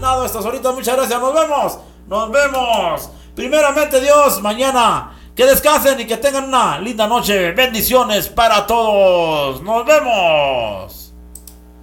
ganado estas horitas. Muchas gracias. Nos vemos. Nos vemos. Primeramente Dios, mañana. Que descansen y que tengan una linda noche. Bendiciones para todos. Nos vemos.